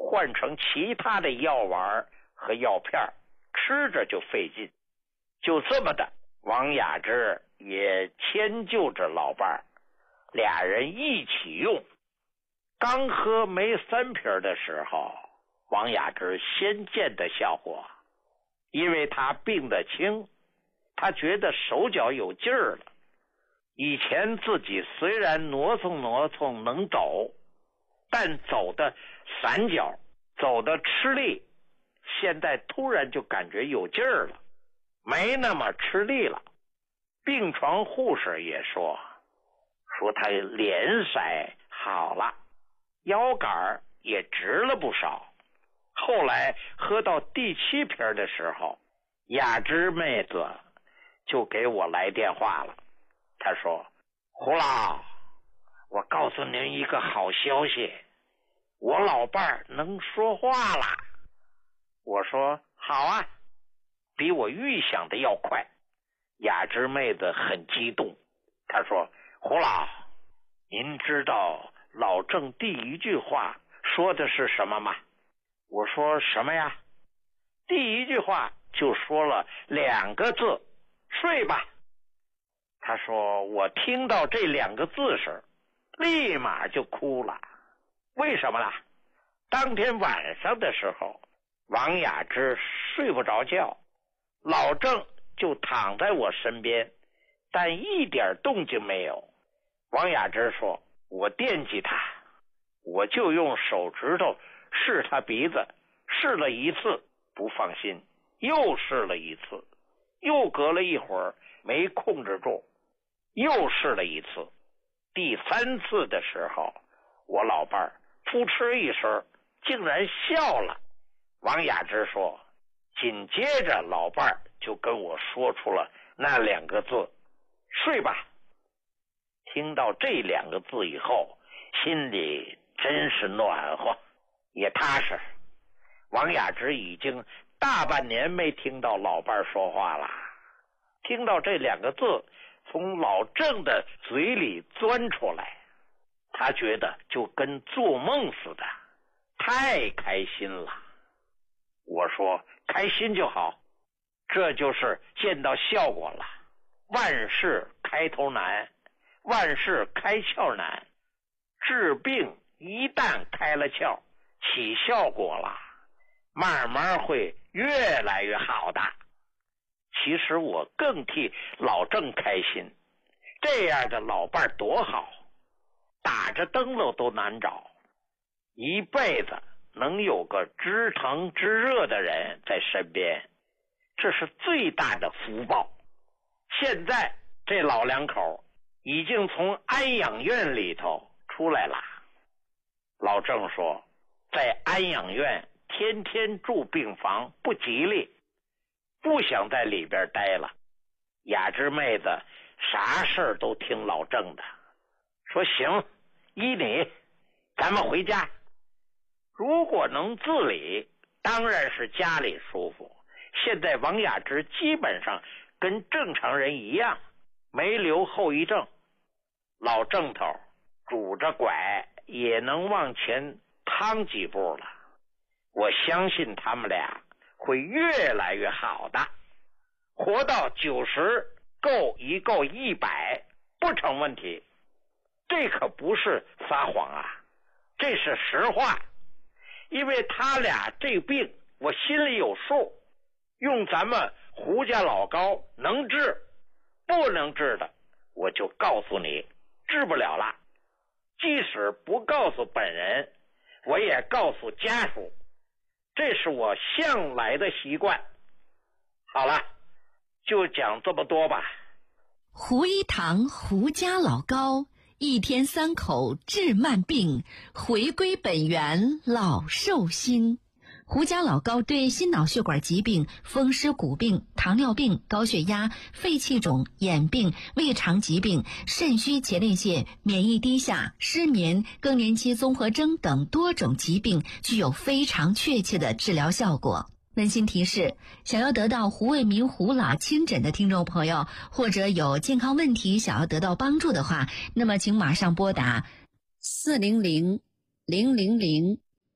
换成其他的药丸和药片，吃着就费劲。就这么的，王雅芝也迁就着老伴儿，俩人一起用。刚喝没3瓶的时候，王雅芝先见的效果，因为她病得轻，她觉得手脚有劲儿了。以前自己虽然挪蹭能走，但走的散脚，走的吃力，现在突然就感觉有劲儿了，没那么吃力了。病床护士也说他脸色好了，腰杆也直了不少。后来喝到第7瓶的时候，雅芝妹子就给我来电话了。她说：胡老，我告诉您一个好消息，我老伴儿能说话了。我说好啊，比我预想的要快。雅芝妹子很激动，她说：胡老，您知道老郑第1句话说的是什么吗？我说什么呀？第1句话就说了2个字，睡吧。他说我听到这2个字时立马就哭了。为什么啦？当天晚上的时候，王雅芝睡不着觉，老郑就躺在我身边，但一点动静没有。王雅芝说：我惦记他，我就用手指头试他鼻子，试了1次不放心，又试了1次，又隔了一会儿没控制住，又试了1次。第3次的时候，我老伴儿扑哧一声竟然笑了。王雅芝说，紧接着老伴儿就跟我说出了那2个字，睡吧。听到这2个字以后，心里真是暖和也踏实。王雅芝已经大半年没听到老伴儿说话了，听到这2个字从老郑的嘴里钻出来，他觉得就跟做梦似的，太开心了。我说开心就好，这就是见到效果了。万事开头难，万事开窍难，治病一旦开了窍，起效果了，慢慢会越来越好的。其实我更替老郑开心，这样的老伴多好，打着灯笼都难找，一辈子能有个知疼知热的人在身边，这是最大的福报。现在这老2口已经从安养院里头出来了。老郑说，在安养院天天住病房不吉利，不想在里边待了。雅芝妹子啥事都听老郑的，说行，依你，咱们回家。如果能自理，当然是家里舒服。现在王雅芝基本上跟正常人一样，没留后遗症。老郑头拄着拐也能往前趟几步了，我相信他们俩会越来越好的，活到90够一够100不成问题。这可不是撒谎啊，这是实话。因为他俩这病我心里有数，用咱们胡家老高能治，不能治的我就告诉你治不了了。即使不告诉本人，我也告诉家属，这是我向来的习惯。好了，就讲这么多吧。 胡一堂胡家老高，一天3口治慢病，回归本源老寿星。胡家老高对心脑血管疾病、风湿骨病、糖尿病、高血压、肺气肿、眼病、胃肠疾病、肾虚前列腺、免疫低下、失眠、更年期综合征等多种疾病具有非常确切的治疗效果。温馨提示，想要得到胡卫民胡老亲诊的听众朋友，或者有健康问题想要得到帮助的话，那么请马上拨打400-000-000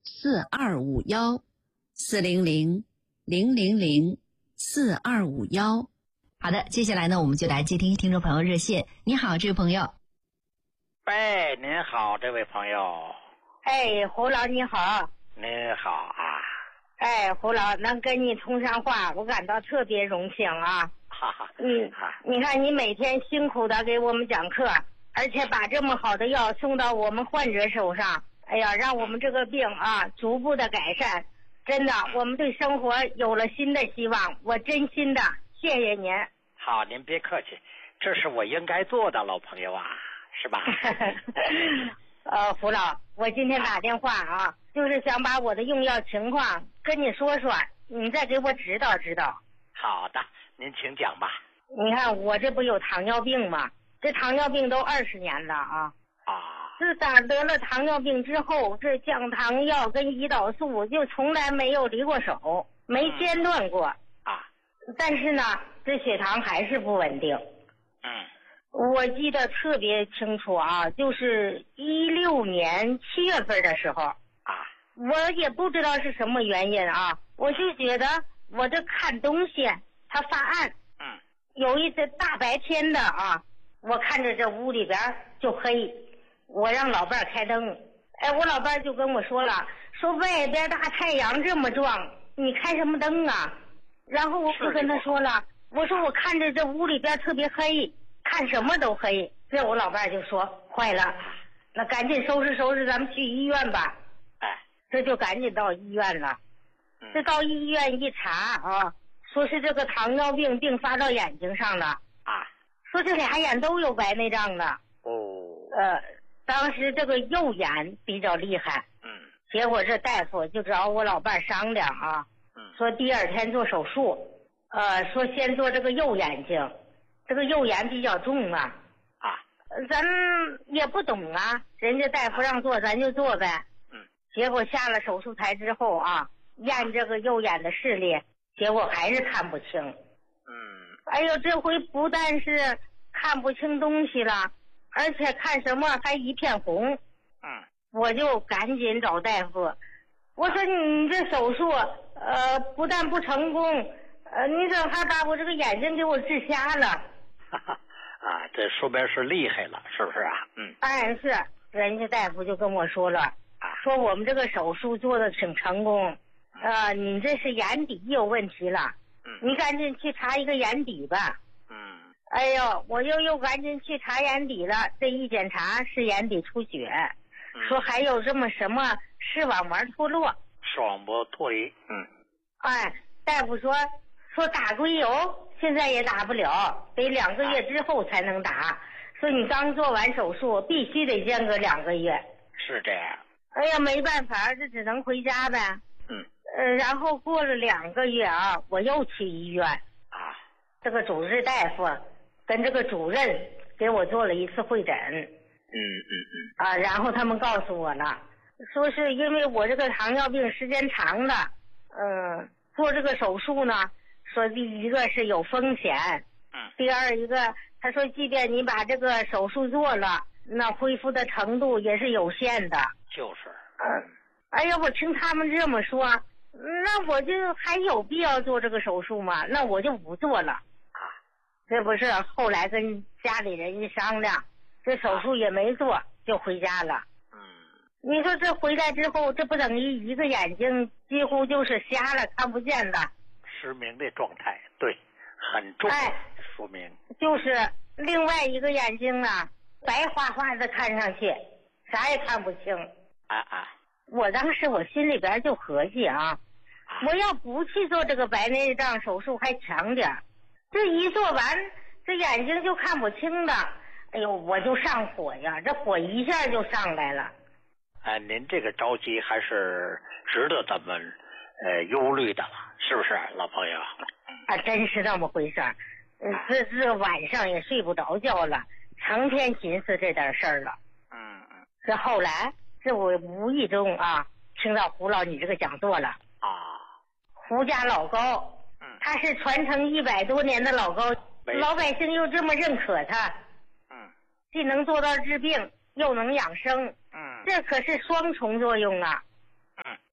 425-400-000-421。好的，接下来呢，我们就来接听听众朋友热线。你好，这位朋友。 喂，您好，这位朋友。 哎，胡老你好。 您好啊。 哎，胡老能跟你通上话，我感到特别荣幸啊。 哈哈。 你看你每天辛苦的给我们讲课，而且把这么好的药送到我们患者手上，哎呀，让我们这个病啊逐步的改善。真的，我们对生活有了新的希望，我真心的谢谢您。 好，您别客气，这是我应该做的，老朋友啊，是吧？ 胡老，我今天打电话啊，就是想把我的用药情况跟你说说，你再给我指导指导。 好的，您请讲吧。 你看我这不有糖尿病吗？这糖尿病都20年了啊。自打得了糖尿病之后，这降糖药跟胰岛素就从来没有离过手，没间断过啊。 但是呢，这血糖还是不稳定。我记得特别清楚啊，就是16年7月份的时候啊， 我也不知道是什么原因啊，我就觉得我这看东西它发暗。有一次大白天的啊，我看着这屋里边就黑，我让老伴儿开灯，哎，我老伴儿就跟我说了，说外边大太阳这么壮，你开什么灯啊？然后我就跟他说了，我说我看着这屋里边特别黑，看什么都黑。这我老伴儿就说坏了，那赶紧收拾收拾，咱们去医院吧。这就赶紧到医院了。这到医院一查啊，说是这个糖尿病并发到眼睛上了啊，说这俩眼都有白内障了。当时这个右眼比较厉害。结果这大夫就找我老伴儿商量啊，说第2天做手术，说先做这个右眼睛，这个右眼比较重啊。咱也不懂啊，人家大夫让做咱就做呗。结果下了手术台之后啊，验这个右眼的视力，结果还是看不清。哎呦，这回不但是看不清东西了，而且看什么还一片红。我就赶紧找大夫，我说你这手术不但不成功，你怎么还把我这个眼睛给我治瞎了？ 啊，这说明是厉害了，是不是啊？ 是，人家大夫就跟我说了，说我们这个手术做的挺成功，你这是眼底有问题了，你赶紧去查一个眼底吧。哎呦，我又赶紧去查眼底了，这一检查是眼底出血，说还有这么什么视网膜脱落。 视网膜脱离。 大夫说打硅油现在也打不了，得2个月之后才能打，说你刚做完手术必须得间隔2个月。 是这样。 哎呀，没办法，这只能回家呗。然后过了2个月啊，我又去医院啊，这个主治大夫跟这个主任给我做了一次会诊。然后他们告诉我了，说是因为我这个糖尿病时间长了，做这个手术呢，说第一个是有风险，第二一个他说即便你把这个手术做了，那恢复的程度也是有限的。 就是。 哎呀，我听他们这么说，那我就还有必要做这个手术吗？那我就不做了。这不是后来跟家里人一商量，这手术也没做，就回家了。你说这回来之后，这不等于一个眼睛几乎就是瞎了，看不见了， 失明的状态。对，很重。说明就是另外一个眼睛呢，白花花的看上去，啥也看不清。我当时我心里边就合计啊，我要不去做这个白内障手术还强点，这一做完这眼睛就看不清的，哎呦，我就上火呀，这火一下就上来了。 您这个着急还是值得咱们忧虑的了，是不是老朋友？ 真是那么回事儿。这晚上也睡不着觉了，成天寻思这点事儿了。这后来这我无意中啊听到胡老你这个讲座了。胡家老高，他是传承100多年的老高，老百姓又这么认可他，既能做到治病又能养生，这可是双重作用啊。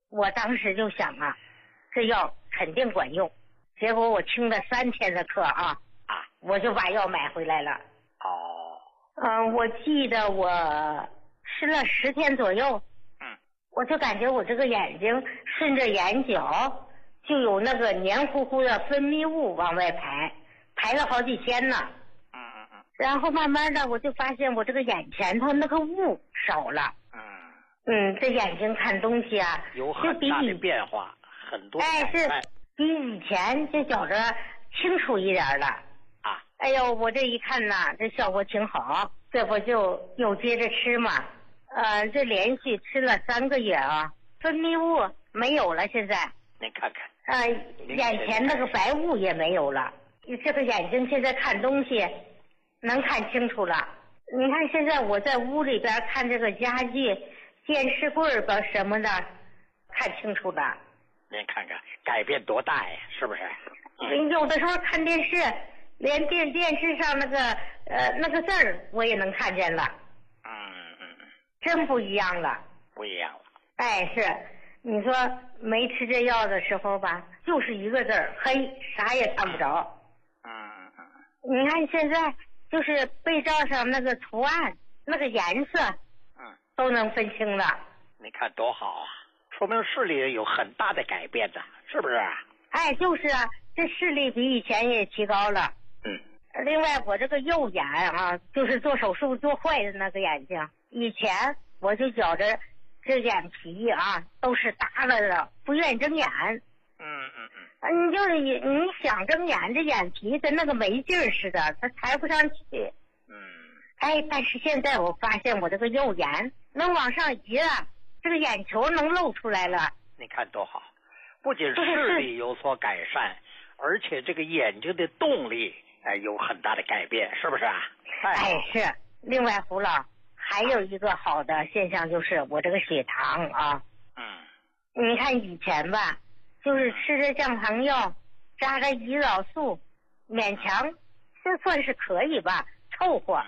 我当时就想啊，这药肯定管用。结果我听了3天的课啊，我就把药买回来了。我记得我吃了10天左右，我就感觉我这个眼睛顺着眼角就有那个黏糊糊的分泌物往外排了好几天呢。然后慢慢的我就发现我这个眼前头那个雾少了。这眼睛看东西啊， 有很大的变化，很多改善。 是比以前就觉着清楚一点了。哎呦，我这一看呐，这效果挺好，这不就又接着吃嘛。这连续吃了3个月啊，分泌物没有了，现在。 您看看。 眼前那个白雾也没有了，这个眼睛现在看东西能看清楚了。你看现在我在屋里边看这个家具、电视柜吧什么的，看清楚了。 您看看改变多大呀，是不是？ 有的时候看电视，连电视上那个字儿我也能看见了。真不一样了。 不一样了。 是，你说没吃这药的时候吧，就是一个字儿黑，啥也看不着。你看现在就是被罩上那个图案，那个颜色，都能分清了。 你看多好啊，说明视力有很大的改变的，是不是？ 就是啊，这视力比以前也提高了。另外我这个右眼啊，就是做手术做坏的那个眼睛，以前我就觉着这眼皮啊都是耷拉的，不愿意睁眼。你就是你想睁眼，这眼皮跟那个没劲儿似的，它抬不上去。但是现在我发现我这个右眼能往上移了，这个眼球能露出来了。 你看多好，不仅视力有所改善，而且这个眼睛的动力有很大的改变，是不是啊？ 是。另外胡老还有一个好的现象，就是我这个血糖啊。你看以前吧，就是吃着降糖药，扎着胰岛素，勉强这算是可以吧，凑合。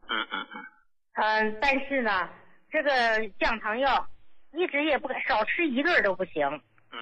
但是呢，这个降糖药一直也不敢少吃1顿都不行。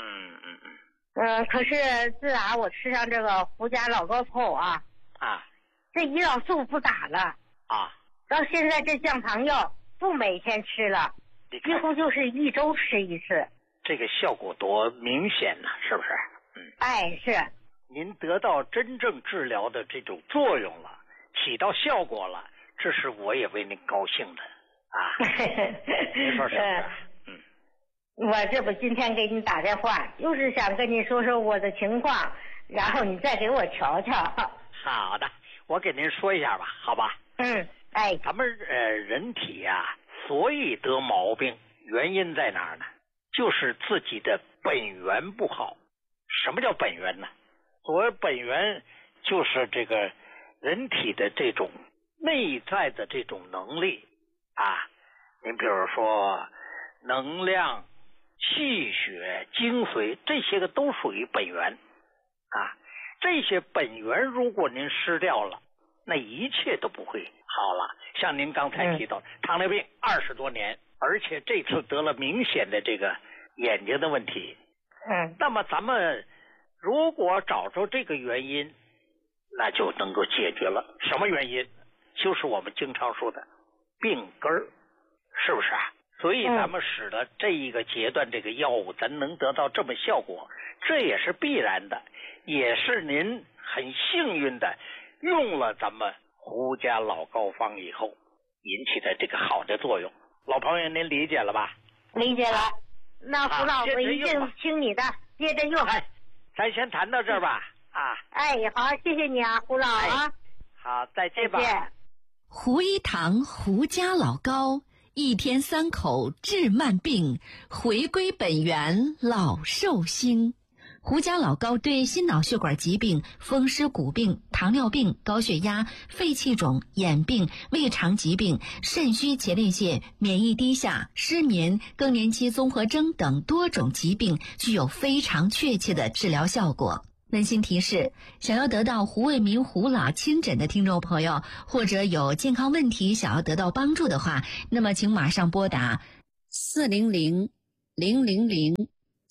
可是自打我吃上这个胡家老高后啊，这胰岛素不打了到现在这降糖药不每天吃了，几乎就是1周吃1次。 这个效果多明显呢，是不是？ 是。 您得到真正治疗的这种作用了，起到效果了，这是我也为您高兴的你说是不是？ 我这不今天给你打电话，就是想跟你说说我的情况，然后你再给我瞧瞧。 好的，我给您说一下吧，好吧？咱们人体所以得毛病，原因在哪儿呢？就是自己的本源不好。什么叫本源呢？所谓本源，就是这个人体的这种内在的这种能力您比如说能量、气血、精髓，这些个都属于本源这些本源如果您失掉了，那一切都不会好了。像您刚才提到糖尿病20多年，而且这次得了明显的这个眼睛的问题。那么咱们如果找着这个原因，那就能够解决了。什么原因？就是我们经常说的病根儿，是不是所以咱们使得这一个阶段这个药物咱能得到这么效果，这也是必然的，也是您很幸运的用了咱们胡家老膏方以后引起的这个好的作用。老朋友您理解了吧？ 理解了。那胡老我一定听你的，接着用。 咱先谈到这儿吧。 好，谢谢你胡老好，再见吧。 再见。 胡一堂胡家老膏，1天3口治慢病，回归本源老寿星。胡家老膏对心脑血管疾病、风湿骨病、糖尿病、高血压、肺气肿、眼病、胃肠疾病、肾虚前列腺、免疫低下、失眠、更年期综合征等多种疾病具有非常确切的治疗效果。温馨提示，想要得到胡卫民胡老亲诊的听众朋友，或者有健康问题想要得到帮助的话，那么请马上拨打400-000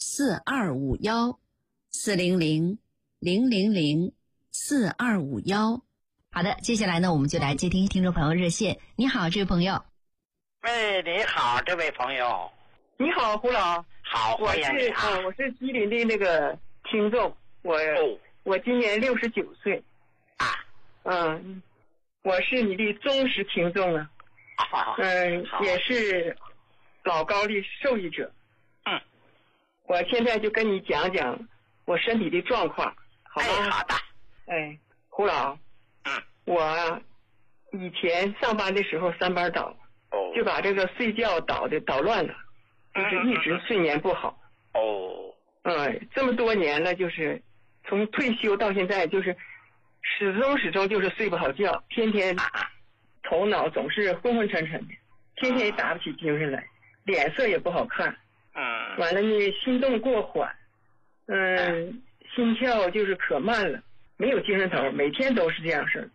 400-000-421。好的，接下来呢，我们就来接听听众朋友热线。你好，这位朋友。 喂，你好，这位朋友。 你好，胡老。 好，欢迎你啊。 我是吉林的那个听众，我今年69岁。我是你的忠实听众啊。也是老高的受益者。我现在就跟你讲讲我身体的状况，好吗？ 好的。 胡老。我以前上班的时候3班倒，就把这个睡觉捣乱了，就是一直睡眠不好。这么多年了，就是从退休到现在，就是始终就是睡不好觉，天天头脑总是昏昏沉沉的，天天也打不起精神来，脸色也不好看。完了呢，心动过缓，心跳就是可慢了，没有精神头，每天都是这样事儿。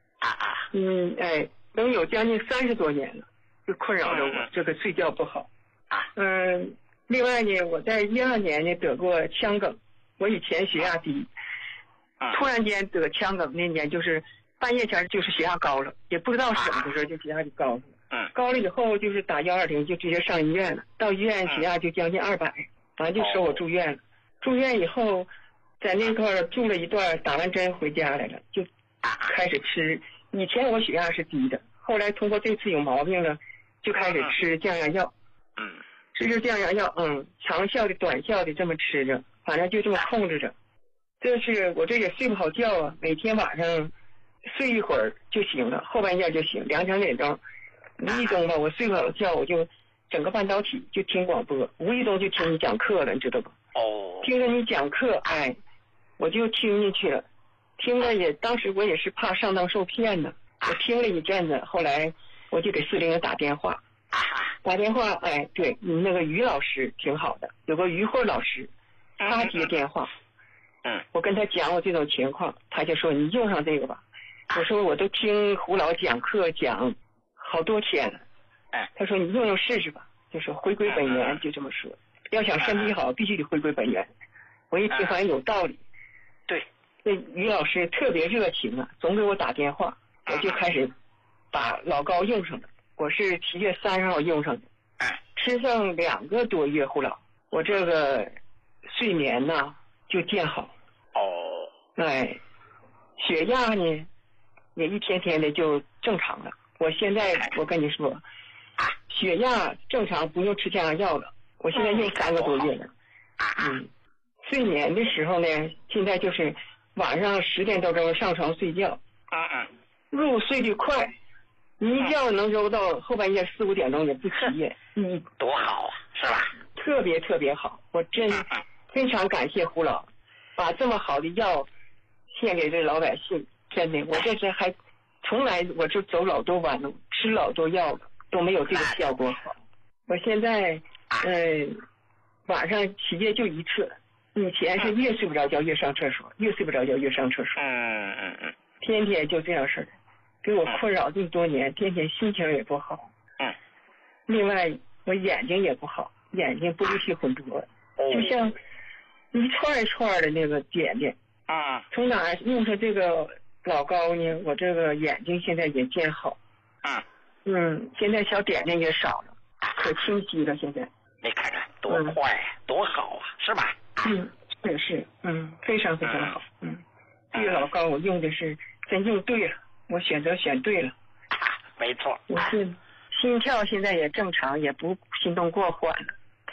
能有将近30多年了，就困扰着我这个睡觉不好。另外呢，我在12年呢得过腔梗，我以前血压低，突然间得腔梗那年就是半夜前就是血压高了，也不知道是怎么回事，就血压就高了。高了以后就是打120就直接上医院了，到医院血压就将近200，完就收我住院了。住院以后在那块住了一段，打完针回家来了，就开始吃。以前我血压是低的，后来通过这次有毛病了，就开始吃降压药。吃降压药，长效的短效的这么吃着，反正就这么控制着。这是我这也睡不好觉啊，每天晚上睡一会儿就行了，后半夜就行，2、3点钟，无意中吧，我睡不好觉，我就整个半导体就听广播，无意中就听你讲课了，你知道吧？听着你讲课，我就听进去了。听了也，当时我也是怕上当受骗呢。我听了一阵子，后来我就给410打电话，对，你那个于老师挺好的，有个于慧老师，他接电话，我跟他讲我这种情况，他就说你用上这个吧。我说我都听胡老讲课讲好多天了，他说你用试试吧，就说回归本源，就这么说，要想身体好必须得回归本源。我一听好像有道理。 对， 那于老师特别热情啊，总给我打电话，我就开始把老高用上了。我是7月30号用上的，吃上2个多月，胡老，我这个睡眠呢就见好。血压呢也一天天的就正常了。我现在我跟你说，血压正常，不用吃降压药了。我现在用3个多月了。睡眠的时候呢，现在就是晚上10点多钟上床睡觉，入睡的快，你一觉能揉到后半夜4、5点钟也不起夜。 多好啊，是吧？ 特别特别好，我真非常感谢胡老，把这么好的药献给这老百姓。真的，我这是还从来我就走老多弯路，吃老多药了，都没有这个效果好。我现在晚上起夜就一次，以前是越睡不着觉越上厕所，越睡不着觉越上厕所。天天就这样式的，给我困扰这么多年，天天心情也不好。另外我眼睛也不好，眼睛不离气混浊，就像一串一串的那个点点。从哪用上这个老高呢？我这个眼睛现在也见好。现在小点点也少了，可清晰了。现在你看看多快多好啊，是吧？ 是，非常非常好。这个老高我用的是真用对了，我选对了。 没错。 我是心跳现在也正常，也不心动过缓了。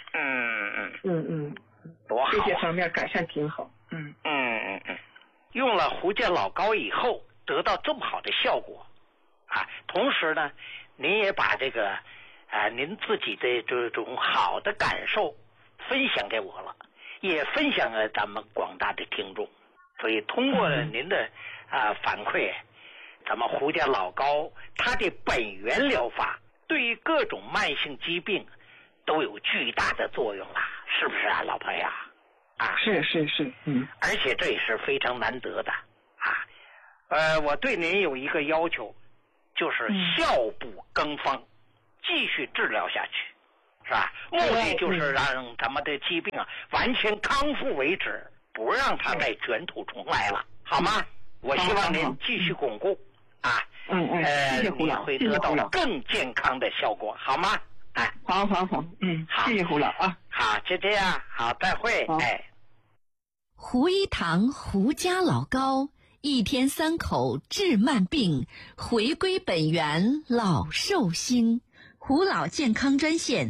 多好。 这些方面改善挺好。 用了胡家老高以后得到这么好的效果同时呢，您也把这个您自己的这种好的感受分享给我了，也分享了咱们广大的听众。所以通过您的反馈，咱们胡家老高他的本源疗法对于各种慢性疾病都有巨大的作用了，是不是啊，老朋友？ 是， 而且这也是非常难得的我对您有一个要求，就是效不更方，继续治疗下去。 是吧？目的就是让咱们的疾病啊完全康复为止，不让它再卷土重来了，好吗？我希望您继续巩固啊， 谢谢胡老， 会得到更健康的效果，好吗？哎， 好，好，谢谢胡老啊。 好，就这样，好，再会。哎， 胡一堂胡家老高，一天3口治慢病，回归本源老寿星。胡老健康专线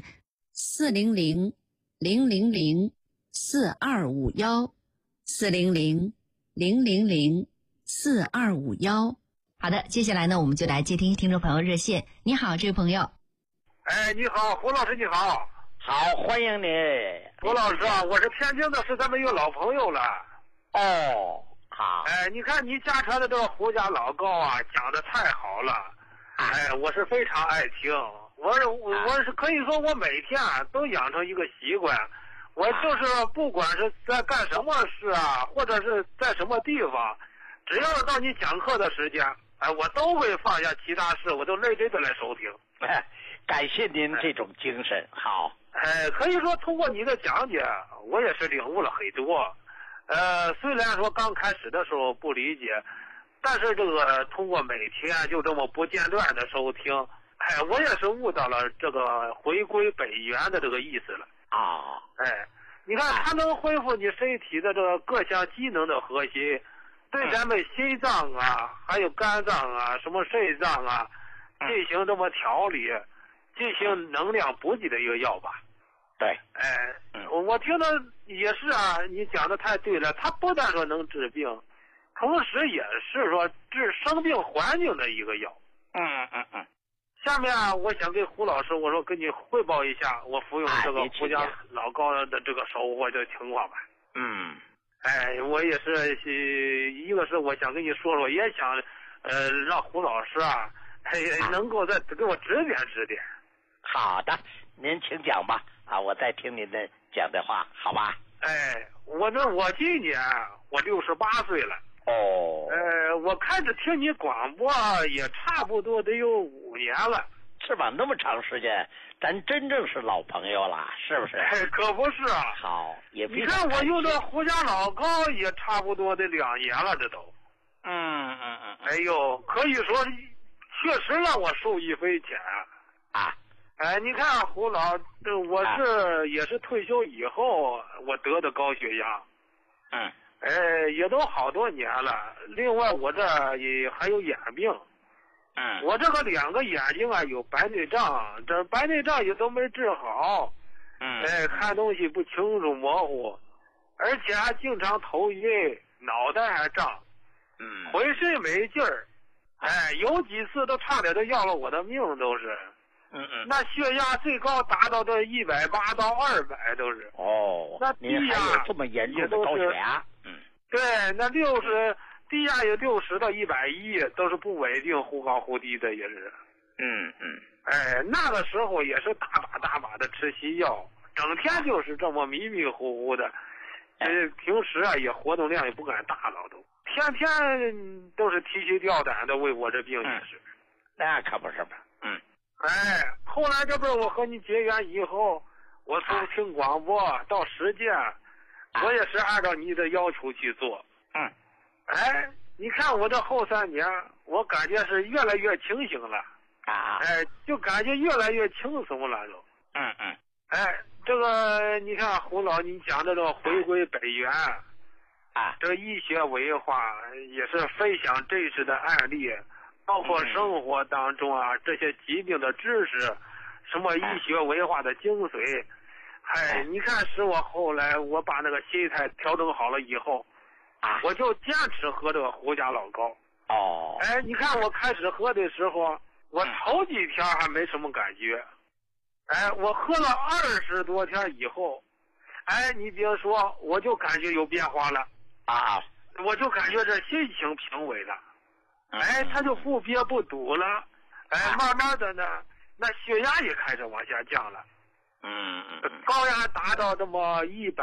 400-000-4251，400-000-4251。好的，接下来呢，我们就来接听听众朋友热线。你好，这位朋友。 哎，你好，胡老师，你好。 好，欢迎你， 胡老师啊，我是天津的，是咱们一个老朋友了。 哦，好。 哎，你看你家传的这个胡家老高啊，讲的太好了。哎，我是非常爱听。我是可以说，我每天都养成一个习惯，我就是不管是在干什么事啊，或者是在什么地方，只要到你讲课的时间，哎，我都会放下其他事，我都认真的来收听。 哎，感谢您这种精神。好。 哎，可以说通过你的讲解，我也是领悟了很多。虽然说刚开始的时候不理解，但是这个通过每天就这么不间断的收听，哎，我也是悟到了这个回归本源的这个意思了。 啊， 哎，你看它能恢复你身体的这个各项机能的核心，对咱们心脏啊，还有肝脏啊，什么肾脏啊，进行这么调理，进行能量补给的一个药吧。 对， 哎，我听的也是啊，你讲的太对了，它不但说能治病，同时也是说治生病环境的一个药。下面啊，我想跟胡老师，我说跟你汇报一下我服用这个胡家老高的这个收获的情况吧。哎，我也是一个是我想跟你说说，也想让胡老师啊，能够再给我指点指点。 好的，您请讲吧。啊，我在听您的讲的话，好吧？ 哎，我今年我68岁了。 哦。 我开始听你广播也差不多得有5年了。 是吧？那么长时间，咱真正是老朋友了，是不是？ 哎，可不是啊。 好，也你看我用的胡家老高也差不多得2年了，这都。哎呦，可以说确实让我受益匪浅啊。 哎，你看胡老，我也是退休以后我得的高血压。也都好多年了。另外我这也还有眼病。我这个2个眼睛啊有白内障，这白内障也都没治好。看东西不清楚模糊，而且还经常头晕，脑袋还胀。浑身没劲儿。有几次都差点都要了我的命，都是。那血压最高达到这180到200都是。 哦， 那低压有这么严重的高血压。 对，那低压有60到110，都是不稳定，忽高忽低的也是。那个时候也是大把的吃西药，整天就是这么迷迷糊糊的。平时啊也活动量也不敢大了，都天天都是提心吊胆的为我这病也是。 那可不是吧。 后来这不是我和你结缘以后，我从听广播到实践，我也是按照你的要求去做。你看我这后3年，我感觉是越来越清醒了。就感觉越来越轻松了都。这个你看胡老，你讲的这个回归本源，这个医学文化也是分享真实的案例，包括生活当中啊这些疾病的知识，什么医学文化的精髓。你看使我后来我把那个心态调整好了以后，我就坚持喝这个胡家老高。你看我开始喝的时候，我头几天还没什么感觉。我喝了20多天以后，你别说，我就感觉有变化了。我就感觉这心情平稳了。它就不憋不堵了。慢慢的呢，那血压也开始往下降了。高压达到这么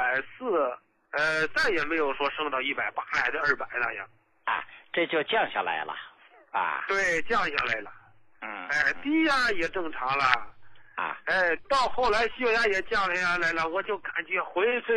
140，再也没有说升到180还是200那样。 这就降下来了。 对，降下来了。低压也正常了。 啊。 到后来血压也降下来了，我就感觉浑身